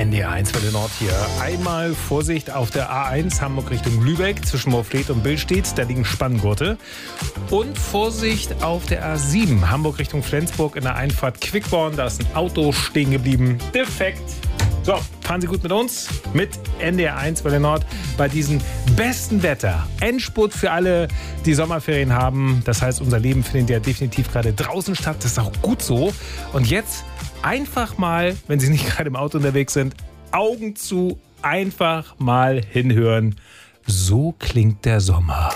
NDR1 Welle Nord hier. Einmal Vorsicht auf der A1 Hamburg Richtung Lübeck zwischen Moorfleet und Billstedt, da liegen Spanngurte. Und Vorsicht auf der A7 Hamburg Richtung Flensburg in der Einfahrt Quickborn, da ist ein Auto stehen geblieben. Defekt. So, fahren Sie gut mit uns, mit NDR1 Welle Nord bei diesem besten Wetter. Endspurt für alle, die Sommerferien haben. Das heißt, unser Leben findet ja definitiv gerade draußen statt. Das ist auch gut so. Und jetzt einfach mal, wenn Sie nicht gerade im Auto unterwegs sind, Augen zu, einfach mal hinhören. So klingt der Sommer.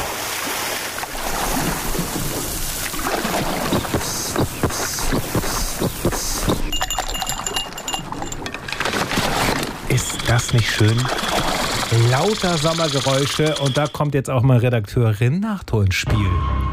Ist das nicht schön? Lauter Sommergeräusche und da kommt jetzt auch mal Redakteurin Nachtor ins Spiel.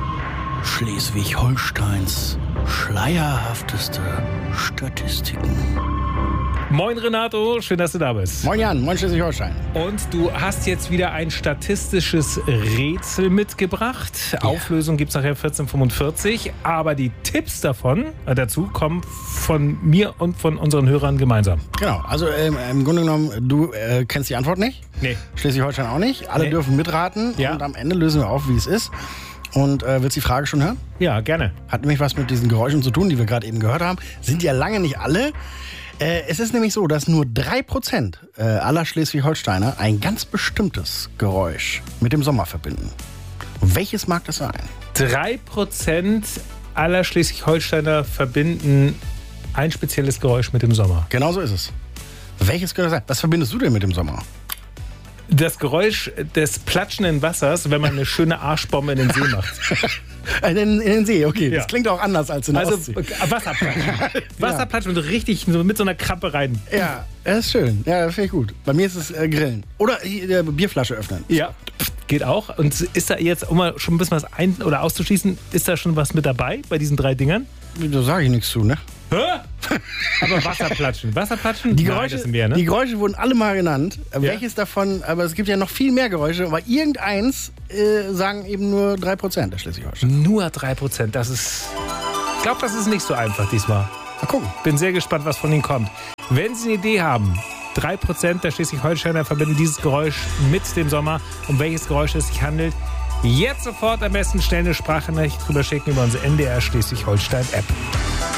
Schleswig-Holsteins schleierhafteste Statistiken. Moin Renato, schön, dass du da bist. Moin Jan, moin Schleswig-Holstein. Und du hast jetzt wieder ein statistisches Rätsel mitgebracht. Ja. Auflösung gibt es nachher 14:45, aber die Tipps dazu kommen von mir und von unseren Hörern gemeinsam. Genau, also im Grunde genommen, du kennst die Antwort nicht. Nee. Schleswig-Holstein auch nicht. Alle dürfen mitraten und am Ende lösen wir auf, wie es ist. Und willst du die Frage schon hören? Ja, gerne. Hat nämlich was mit diesen Geräuschen zu tun, die wir gerade eben gehört haben. Sind ja lange nicht alle. Es ist nämlich so, dass nur 3% aller Schleswig-Holsteiner ein ganz bestimmtes Geräusch mit dem Sommer verbinden. Und welches mag das sein? 3% aller Schleswig-Holsteiner verbinden ein spezielles Geräusch mit dem Sommer. Genau so ist es. Welches könnte das sein? Was verbindest du denn mit dem Sommer? Das Geräusch des platschenden Wassers, wenn man eine schöne Arschbombe in den See macht. In den See, okay. Ja. Das klingt auch anders als in der Ostsee. Wasserplatschen. Wasserplatschen und richtig mit so einer Krabbe rein. Ja, das ist schön. Ja, das finde ich gut. Bei mir ist es Grillen. Oder Bierflasche öffnen. Ja, geht auch. Und ist da jetzt, um mal schon ein bisschen was auszuschließen, ist da schon was mit dabei bei diesen 3 Dingern? Da sage ich nichts zu, ne? Hä? Aber Wasserplatschen. Die Geräusche, die Geräusche wurden alle mal genannt. Ja. Welches davon, aber es gibt ja noch viel mehr Geräusche, aber irgendeins sagen eben nur 3% der Schleswig-Holstein. Nur 3%, das ist... Ich glaube, das ist nicht so einfach diesmal. Mal gucken. Bin sehr gespannt, was von Ihnen kommt. Wenn Sie eine Idee haben, 3% der Schleswig-Holsteiner verbinden dieses Geräusch mit dem Sommer. Um welches Geräusch es sich handelt, jetzt sofort am besten schnell eine Sprachnachricht drüber schicken über unsere NDR Schleswig-Holstein-App.